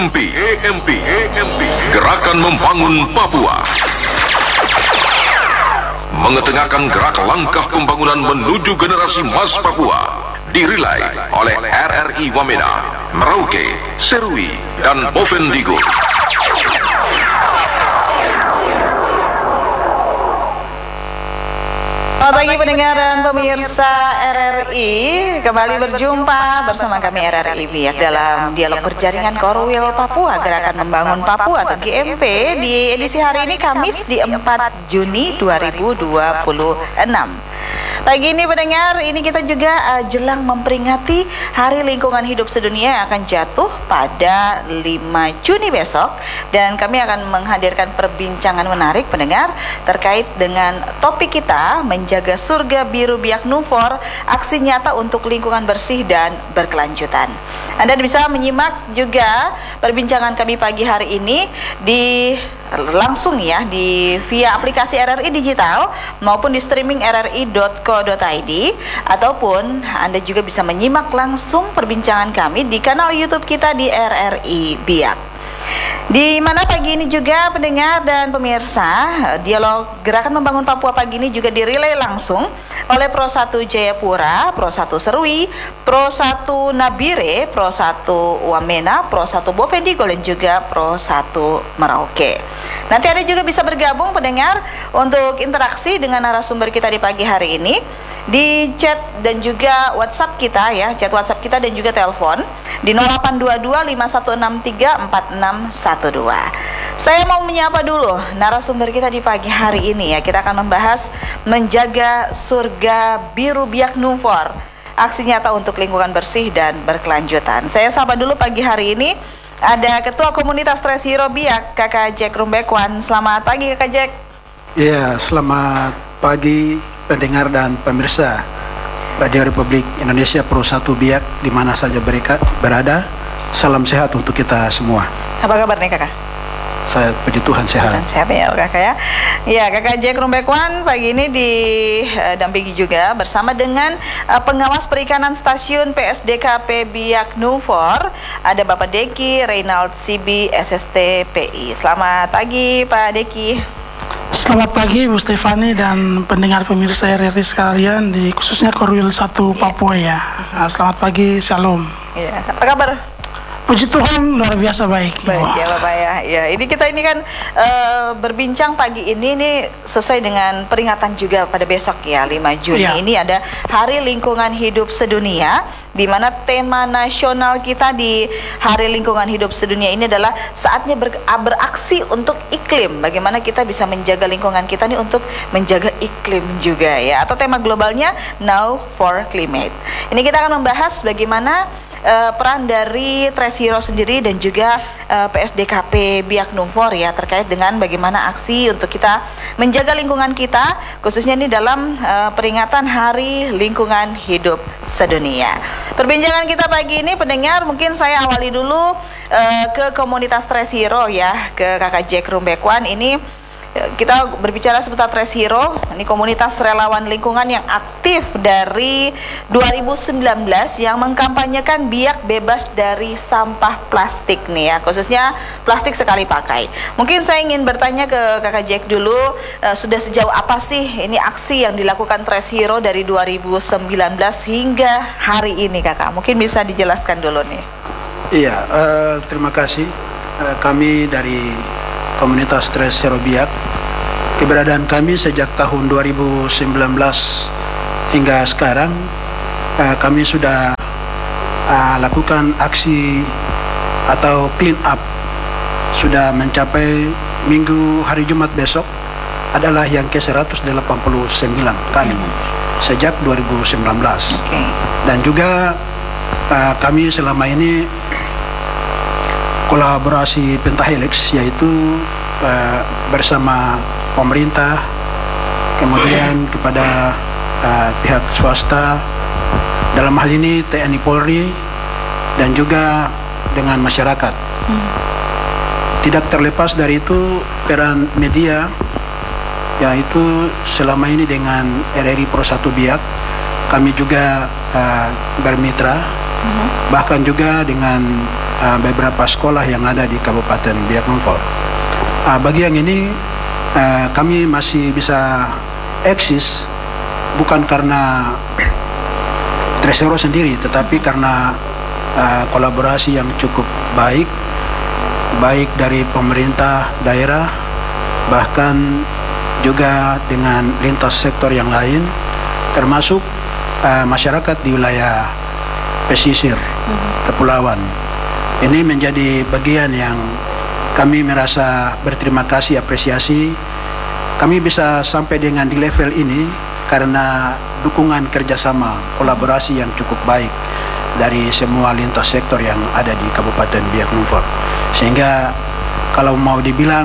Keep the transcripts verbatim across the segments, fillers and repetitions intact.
M P, G M P, G M P, Gerakan Membangun Papua. Mengetengahkan gerak langkah pembangunan menuju generasi emas Papua, dirilai oleh R R I Wamena, Merauke, Serui, dan Bovendigul. Selamat pagi pendengar dan pemirsa R R I, kembali berjumpa bersama kami R R I Biak dalam dialog berjaringan Korwil Papua, Gerakan Membangun Papua atau G M P di edisi hari ini Kamis di empat Juni dua ribu dua puluh enam. Pagi ini pendengar, ini kita juga uh, jelang memperingati Hari Lingkungan Hidup Sedunia yang akan jatuh pada lima Juni besok, dan kami akan menghadirkan perbincangan menarik pendengar terkait dengan topik kita, menjaga surga biru biak Nufor, aksi nyata untuk lingkungan bersih dan berkelanjutan. Anda bisa menyimak juga perbincangan kami pagi hari ini di langsung ya di via aplikasi R R I Digital maupun di streaming r r i dot co dot i d, ataupun Anda juga bisa menyimak langsung perbincangan kami di kanal YouTube kita di R R I Biak. Di mana pagi ini juga pendengar dan pemirsa, dialog Gerakan Membangun Papua pagi ini juga dirilai langsung oleh Pro satu Jayapura, Pro satu Serui, Pro satu Nabire, Pro satu Wamena, Pro satu Bovendigul, dan juga Pro satu Merauke. Nanti Anda juga bisa bergabung pendengar untuk interaksi dengan narasumber kita di pagi hari ini di chat dan juga WhatsApp kita ya, chat WhatsApp kita dan juga telepon di nol delapan dua dua lima satu enam tiga empat enam satu dua. Saya mau menyapa dulu narasumber kita di pagi hari ini ya. Kita akan membahas menjaga surga biru biak Nufor, aksi nyata untuk lingkungan bersih dan berkelanjutan. Saya sapa dulu pagi hari ini ada Ketua Komunitas Tres Hero Biak, Kakak Jack Rumbekwan. Selamat pagi Kakak Jack. Iya, selamat pagi pendengar dan pemirsa Radio Republik Indonesia Pro satu Biak di mana saja mereka berada. Salam sehat untuk kita semua. Apa kabar nih Kakak? Saya puji Tuhan sehat. Tuhan sehat ya Kakak ya. Ya, Kakak Jack Rumbekwan pagi ini didampingi juga bersama dengan uh, pengawas perikanan stasiun P S D K P Biak Nufor, ada Bapak Deki Reynald C B S S T P I. Selamat pagi Pak Deki. Selamat pagi Bu Stefani dan pendengar pemirsa R R I sekalian, di khususnya Korwil satu Papua ya. Selamat pagi, Shalom. Ya, apa kabar? Puji Tuhan luar biasa baik. Baik ya Bapak ya. Ya, ini kita ini kan uh, berbincang pagi ini nih sesuai dengan peringatan juga pada besok ya lima Juni. Ya. Ini ada Hari Lingkungan Hidup Sedunia, di mana tema nasional kita di Hari Lingkungan Hidup Sedunia ini adalah saatnya ber, beraksi untuk iklim. Bagaimana kita bisa menjaga lingkungan kita nih untuk menjaga iklim juga ya. Atau tema globalnya Now for Climate. Ini kita akan membahas bagaimana Uh, peran dari Tres Hero sendiri dan juga uh, P S D K P Biak Nufor ya, terkait dengan bagaimana aksi untuk kita menjaga lingkungan kita, khususnya ini dalam uh, peringatan Hari Lingkungan Hidup Sedunia. Perbincangan kita pagi ini pendengar, mungkin saya awali dulu uh, ke komunitas Tres Hero ya, ke Kakak Jack Rumbekwan. Ini kita berbicara seputar Tres Hero, ini komunitas relawan lingkungan yang aktif dari dua ribu sembilan belas yang mengkampanyekan biak bebas dari sampah plastik nih ya, khususnya plastik sekali pakai. Mungkin saya ingin bertanya ke Kakak Jack dulu, uh, sudah sejauh apa sih ini aksi yang dilakukan Tres Hero dari dua ribu sembilan belas hingga hari ini Kakak? Mungkin bisa dijelaskan dulu nih. Iya, uh, terima kasih. Uh, kami dari Komunitas Tres Hero Biak, keberadaan kami sejak tahun dua ribu sembilan belas hingga sekarang, uh, kami sudah uh, lakukan aksi atau clean up, sudah mencapai minggu hari Jumat besok adalah yang ke seratus delapan puluh sembilan kali sejak dua ribu sembilan belas. Okay. Dan juga uh, kami selama ini kolaborasi pentahelix, yaitu uh, bersama pemerintah, kemudian kepada uh, pihak swasta, dalam hal ini T N I Polri, dan juga dengan masyarakat. Hmm. Tidak terlepas dari itu peran media, yaitu selama ini dengan R R I Pro satu Biak kami juga uh, bermitra, hmm. bahkan juga dengan uh, beberapa sekolah yang ada di Kabupaten Biak Numfor. Uh, bagi yang ini uh, kami masih bisa eksis bukan karena Tresero sendiri, tetapi karena uh, kolaborasi yang cukup baik, baik dari pemerintah daerah, bahkan juga dengan lintas sektor yang lain, termasuk uh, masyarakat di wilayah pesisir, kepulauan. Ini menjadi bagian yang kami merasa berterima kasih, apresiasi. Kami bisa sampai dengan di level ini karena dukungan kerjasama, kolaborasi yang cukup baik dari semua lintas sektor yang ada di Kabupaten Biak Numfor. Sehingga kalau mau dibilang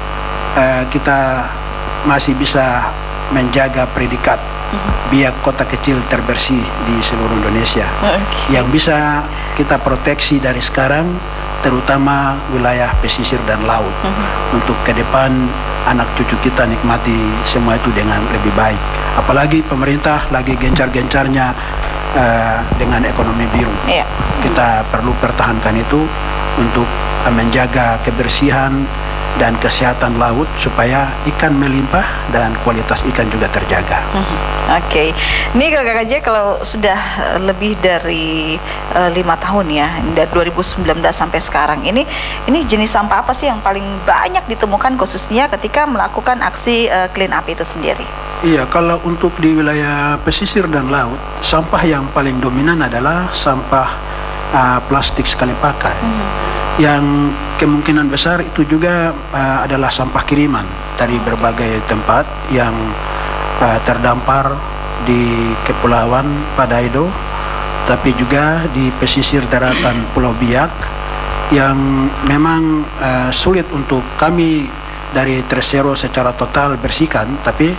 uh, kita masih bisa menjaga predikat Biak kota kecil terbersih di seluruh Indonesia, okay, yang bisa kita proteksi dari sekarang, terutama wilayah pesisir dan laut. Uh-huh. Untuk ke depan anak cucu kita nikmati semua itu dengan lebih baik. Apalagi pemerintah lagi gencar-gencarnya uh, dengan ekonomi biru. Yeah. Kita perlu pertahankan itu untuk uh, menjaga kebersihan dan kesehatan laut supaya ikan melimpah dan kualitas ikan juga terjaga. Hmm. Oke, okay. Ini Kakak K J kalau sudah lebih dari uh, lima tahun ya, dari dua ribu sembilan belas sampai sekarang ini, ini jenis sampah apa sih yang paling banyak ditemukan khususnya ketika melakukan aksi uh, clean up itu sendiri? Iya, kalau untuk di wilayah pesisir dan laut, sampah yang paling dominan adalah sampah uh, plastik sekali pakai. Hmm. Yang kemungkinan besar itu juga uh, adalah sampah kiriman dari berbagai tempat yang uh, terdampar di Kepulauan Padaido, tapi juga di pesisir daratan Pulau Biak yang memang uh, sulit untuk kami dari Tresero secara total bersihkan, tapi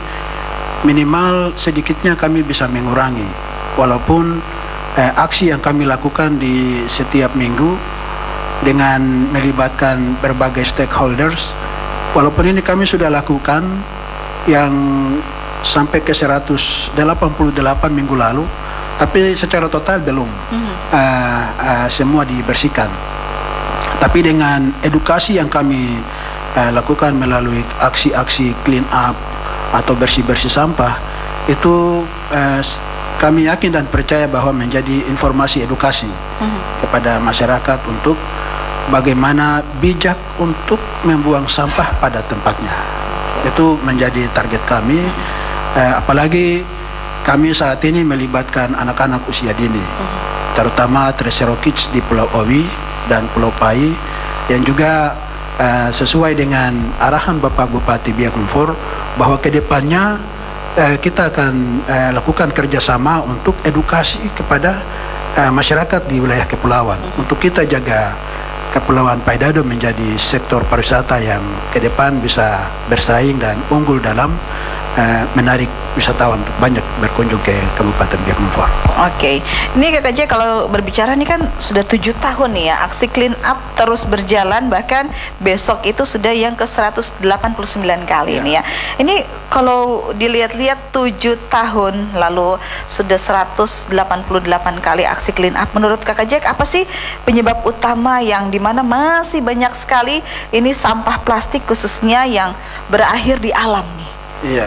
minimal sedikitnya kami bisa mengurangi. Walaupun uh, aksi yang kami lakukan di setiap minggu dengan melibatkan berbagai stakeholders, walaupun ini kami sudah lakukan yang sampai ke seratus delapan puluh delapan minggu lalu, tapi secara total belum mm-hmm. uh, uh, semua dibersihkan. Tapi dengan edukasi yang kami uh, lakukan melalui aksi-aksi clean up atau bersih-bersih sampah, itu uh, kami yakin dan percaya bahwa menjadi informasi edukasi mm-hmm. kepada masyarakat untuk bagaimana bijak untuk membuang sampah pada tempatnya. Itu menjadi target kami, eh, apalagi kami saat ini melibatkan anak-anak usia dini, terutama Tresero Kids di Pulau Owi dan Pulau Pai, yang juga eh, sesuai dengan arahan Bapak Bupati Biak Numfor bahwa kedepannya eh, kita akan eh, lakukan kerjasama untuk edukasi kepada eh, masyarakat di wilayah kepulauan, untuk kita jaga Kepulauan Padaido menjadi sektor pariwisata yang ke depan bisa bersaing dan unggul dalam uh, menarik wisatawan untuk banyak berkunjung ke Kabupaten Biak Numfor. Oke, okay. Ini Kak J kalau berbicara ini kan sudah tujuh tahun nih ya, aksi clean up terus berjalan, bahkan besok itu sudah yang ke seratus delapan puluh sembilan kali ya. Ini ya. Ini kalau dilihat-lihat tujuh tahun lalu sudah seratus delapan puluh delapan kali aksi clean up. Menurut Kak J apa sih penyebab utama yang dimana masih banyak sekali ini sampah plastik khususnya yang berakhir di alam nih? Iya.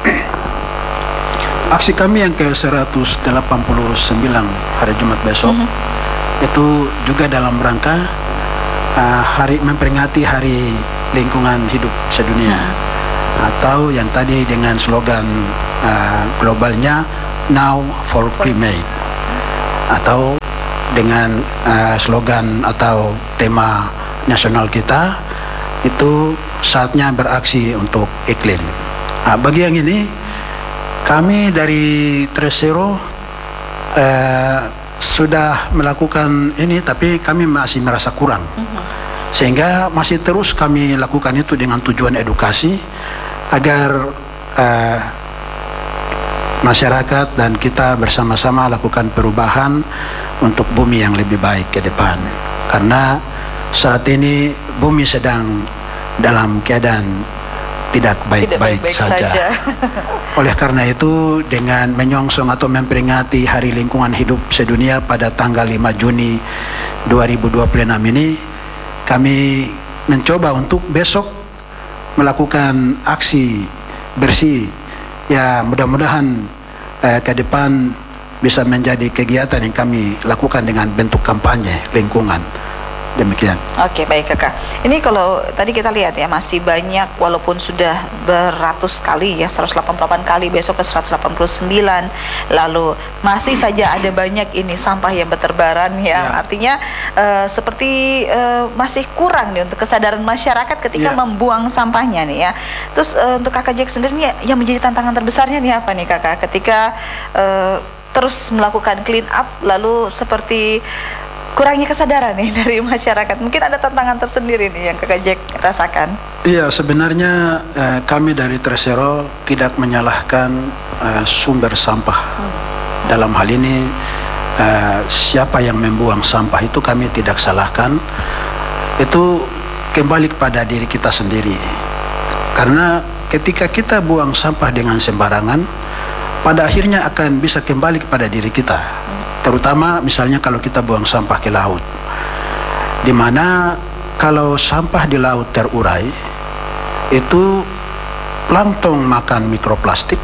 Aksi kami yang ke seratus delapan puluh sembilan hari Jumat besok mm-hmm. itu juga dalam rangka uh, hari memperingati Hari Lingkungan Hidup Sedunia, mm-hmm. atau yang tadi dengan slogan uh, globalnya Now for Climate, atau dengan uh, slogan atau tema nasional kita itu saatnya beraksi untuk iklim. Nah, bagi yang ini kami dari Tresero eh, sudah melakukan ini, tapi kami masih merasa kurang, uh-huh. sehingga masih terus kami lakukan itu dengan tujuan edukasi agar eh, masyarakat dan kita bersama-sama lakukan perubahan untuk bumi yang lebih baik ke depan. Karena saat ini bumi sedang dalam keadaan tidak baik-baik saja. saja. Oleh karena itu, dengan menyongsong atau memperingati Hari Lingkungan Hidup Sedunia pada tanggal lima Juni dua ribu dua puluh enam ini, kami mencoba untuk besok melakukan aksi bersih. Ya, mudah-mudahan eh, ke depan bisa menjadi kegiatan yang kami lakukan dengan bentuk kampanye lingkungan. Demikian. Oke, baik Kakak. Ini kalau tadi kita lihat ya, masih banyak walaupun sudah beratus kali ya, seratus delapan puluh delapan kali, besok ke seratus delapan puluh sembilan, lalu masih saja ada banyak ini sampah yang berterbaran ya. Ya. Artinya uh, seperti uh, masih kurang nih untuk kesadaran masyarakat ketika ya. membuang sampahnya nih ya. Terus uh, untuk Kakak Jack sendiri nih, yang menjadi tantangan terbesarnya nih apa nih Kakak ketika uh, terus melakukan clean up lalu seperti kurangnya kesadaran nih dari masyarakat? Mungkin ada tantangan tersendiri nih yang Kakak Jack rasakan. Iya, sebenarnya eh, kami dari Tresero tidak menyalahkan eh, sumber sampah. Hmm. Dalam hal ini eh, siapa yang membuang sampah itu kami tidak salahkan. Itu kembali kepada diri kita sendiri. Karena ketika kita buang sampah dengan sembarangan, pada akhirnya akan bisa kembali kepada diri kita. Hmm. Terutama misalnya kalau kita buang sampah ke laut, di mana kalau sampah di laut terurai, itu plankton makan mikroplastik,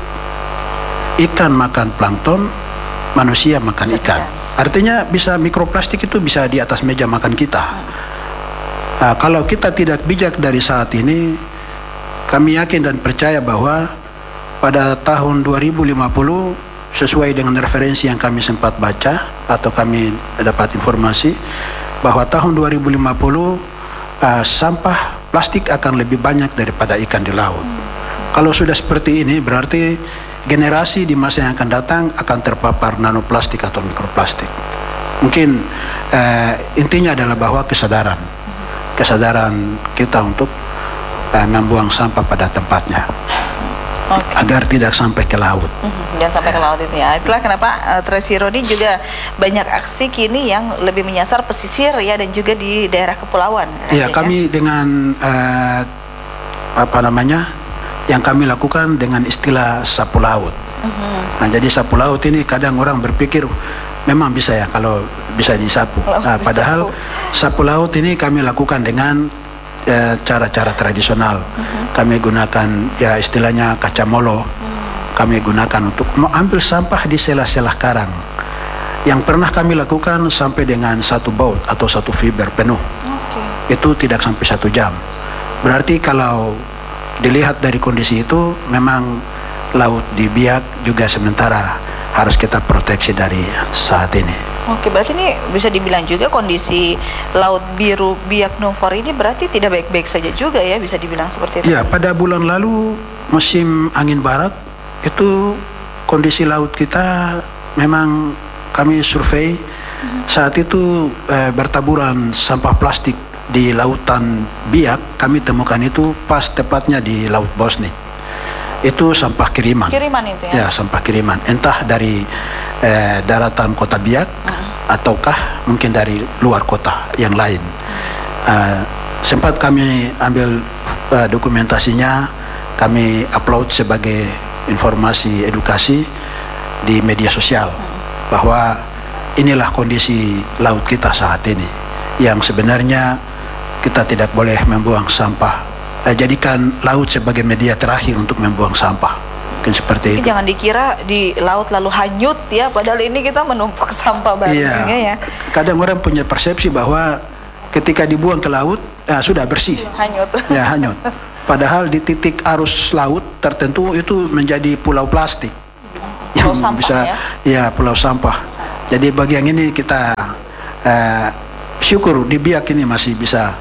ikan makan plankton, manusia makan ikan. Artinya bisa mikroplastik itu bisa di atas meja makan kita. Nah, kalau kita tidak bijak dari saat ini, kami yakin dan percaya bahwa pada tahun dua ribu lima puluh, sesuai dengan referensi yang kami sempat baca atau kami dapat informasi bahwa tahun dua ribu lima puluh uh, sampah plastik akan lebih banyak daripada ikan di laut. Kalau sudah seperti ini, berarti generasi di masa yang akan datang akan terpapar nanoplastik atau mikroplastik. Mungkin uh, intinya adalah bahwa kesadaran kesadaran kita untuk uh, membuang sampah pada tempatnya. Okay. Agar tidak sampai ke laut. Mm-hmm. Jangan sampai ke laut itu ya. Itulah kenapa uh, Tresero ini juga banyak aksi kini yang lebih menyasar pesisir ya, dan juga di daerah kepulauan. Iya, kami ya? dengan uh, apa namanya yang kami lakukan dengan istilah sapu laut. Mm-hmm. Nah, jadi sapu laut ini kadang orang berpikir memang bisa ya kalau bisa disapu. Nah, padahal sapu laut ini kami lakukan dengan cara-cara tradisional. Uh-huh. Kami gunakan ya istilahnya kacamolo. Uh-huh. Kami gunakan untuk mengambil sampah di sela-sela karang. Yang pernah kami lakukan sampai dengan satu baut atau satu fiber penuh. Okay. Itu tidak sampai satu jam. Berarti kalau dilihat dari kondisi itu, memang laut di Biak juga sementara harus kita proteksi dari saat ini. Oke, berarti ini bisa dibilang juga kondisi Laut Biru Biak Numfor ini berarti tidak baik-baik saja juga ya, bisa dibilang seperti itu. Ya, pada bulan lalu musim angin barat itu kondisi laut kita memang kami survei, hmm. saat itu eh, bertaburan sampah plastik di lautan Biak. Kami temukan itu pas tepatnya di Laut Bosnik. Itu sampah kiriman. Kiriman itu ya? Ya, sampah kiriman. Entah dari eh, daratan kota Biak, uh-huh. ataukah mungkin dari luar kota yang lain. Uh-huh. Uh, sempat kami ambil uh, dokumentasinya, kami upload sebagai informasi edukasi di media sosial, uh-huh. bahwa inilah kondisi laut kita saat ini, yang sebenarnya kita tidak boleh membuang sampah. Jadikan laut sebagai media terakhir untuk membuang sampah. Mungkin seperti itu. Jangan dikira di laut lalu hanyut ya, padahal ini kita menumpuk sampah barangnya iya. ya. Kadang orang punya persepsi bahwa ketika dibuang ke laut ya, sudah bersih. Hanyut. Ya, hanyut. Padahal di titik arus laut tertentu itu menjadi pulau plastik. Pulau yang sampah bisa, ya? Ya, pulau sampah. Jadi bagi yang ini kita uh, syukur di Biak ini masih bisa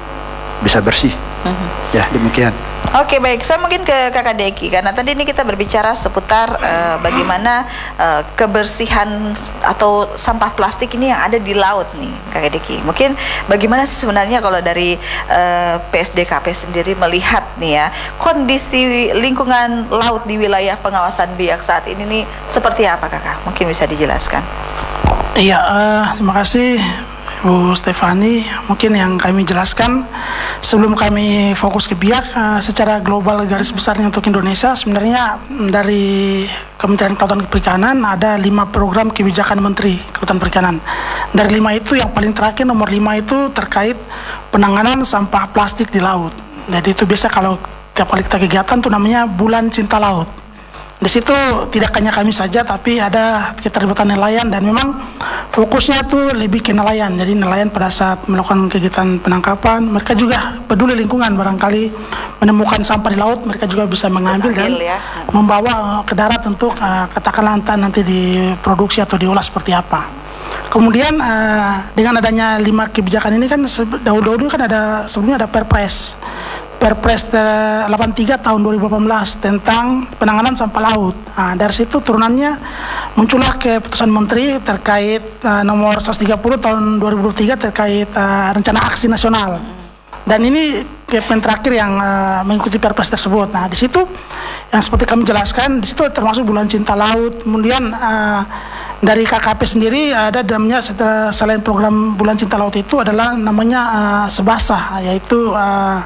bisa bersih. Uh-huh. Ya, demikian. Oke, baik. Saya mungkin ke Kakak Deki, karena tadi ini kita berbicara seputar uh, bagaimana uh, kebersihan atau sampah plastik ini yang ada di laut nih, Kakak Deki. Mungkin bagaimana sebenarnya kalau dari uh, P S D K P sendiri melihat nih ya, kondisi lingkungan laut di wilayah pengawasan Biak saat ini nih seperti apa, Kakak? Mungkin bisa dijelaskan. Iya, uh, terima kasih Bu Stefani. Mungkin yang kami jelaskan sebelum kami fokus ke biak, uh, secara global garis besarnya untuk Indonesia sebenarnya dari Kementerian Kelautan dan Perikanan ada lima program kebijakan Menteri Kelautan Perikanan. Dari lima itu yang paling terakhir nomor lima itu terkait penanganan sampah plastik di laut. Jadi itu biasa kalau tiap kali kita kegiatan tuh namanya Bulan Cinta Laut. Di situ tidak hanya kami saja, tapi ada keterlibatan nelayan dan memang fokusnya tuh lebih ke nelayan. Jadi nelayan pada saat melakukan kegiatan penangkapan, mereka juga peduli lingkungan. Barangkali menemukan sampah di laut, mereka juga bisa mengambil dan ya. membawa ke darat untuk uh, katakanlah nanti diproduksi atau diolah seperti apa. Kemudian uh, dengan adanya lima kebijakan ini kan dahulu-dahulu kan ada sebelumnya ada Perpres. Perpres delapan puluh tiga tahun dua ribu delapan belas tentang penanganan sampah laut. Nah, dari situ turunannya muncullah keputusan Menteri terkait uh, nomor seratus tiga puluh tahun dua ribu dua puluh tiga terkait uh, rencana aksi nasional. Dan ini yang terakhir yang uh, mengikuti Perpres tersebut. Nah, di situ yang seperti kami jelaskan, di situ termasuk Bulan Cinta Laut. Kemudian uh, dari K K P sendiri ada namanya selain program Bulan Cinta Laut itu adalah namanya uh, Sebasa, yaitu uh,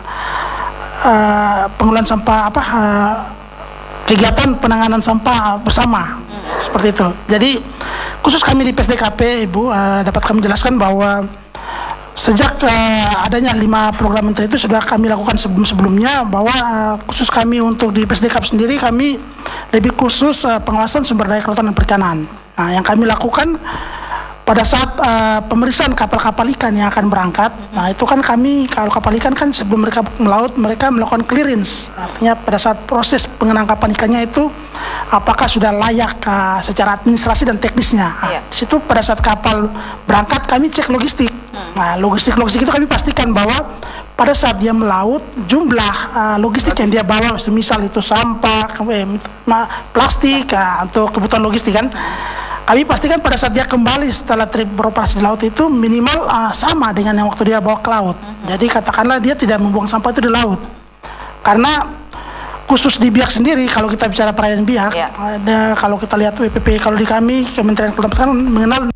Uh, pengelolaan sampah apa uh, kegiatan penanganan sampah bersama hmm. seperti itu. Jadi khusus kami di P S D K P, Ibu, uh, dapat kami jelaskan bahwa sejak uh, adanya lima program menteri itu sudah kami lakukan sebelum-sebelumnya, bahwa uh, khusus kami untuk di P S D K P sendiri kami lebih khusus uh, pengawasan sumber daya kelautan dan perikanan. Nah, yang kami lakukan pada saat uh, pemeriksaan kapal-kapal ikan yang akan berangkat, nah itu kan kami, kalau kapal ikan kan sebelum mereka melaut, mereka melakukan clearance. Artinya pada saat proses penangkapan ikannya itu, apakah sudah layak uh, secara administrasi dan teknisnya. Nah, yeah. Di situ pada saat kapal berangkat, kami cek logistik. Hmm. Nah, logistik-logistik itu kami pastikan bahwa pada saat dia melaut, jumlah uh, logistik yang dia bawa, misal itu sampah, eh, plastik, uh, untuk kebutuhan logistik kan, kami pastikan pada saat dia kembali setelah trip beroperasi di laut itu minimal uh, sama dengan yang waktu dia bawa ke laut. Uh-huh. Jadi katakanlah dia tidak membuang sampah itu di laut. Karena khusus di biak sendiri, kalau kita bicara perairan biak, yeah. ada, kalau kita lihat W P P, kalau di kami Kementerian Kelautan Perikanan mengenal